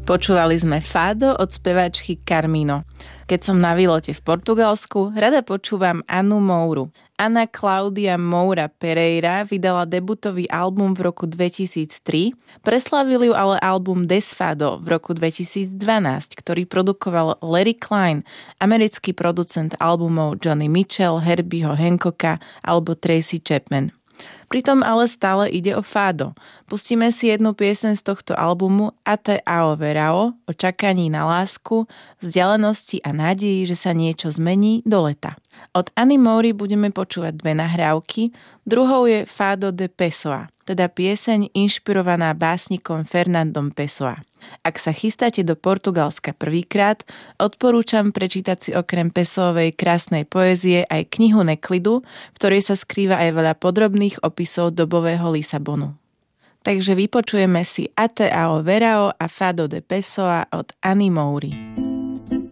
Počúvali sme Fado od speváčky Carmino. Keď som na výlete v Portugalsku, rada počúvam Anu Mouru. Ana Cláudia Moura Pereira vydala debutový album v roku 2003, preslavil ju ale album Desfado v roku 2012, ktorý produkoval Larry Klein, americký producent albumov Johnny Mitchell, Herbieho Hancocka alebo Tracy Chapman. Pritom ale stále ide o fado. Pustíme si jednu pieseň z tohto albumu Até ao verão, o čakaní na lásku, vzdialenosti a nádeji, že sa niečo zmení do leta. Od Any Moury budeme počúvať dve nahrávky, druhou je Fado de Pessoa, teda pieseň inšpirovaná básnikom Fernandom Pessoa. Ak sa chystáte do Portugalska prvýkrát, odporúčam prečítať si okrem Pessoovej krásnej poézie aj knihu Neklidu, v ktorej sa skrýva aj veľa podrobných opisov dobového Lisabonu. Takže vypočujeme si Até ao verão a Fado de Pessoa od Any Moury.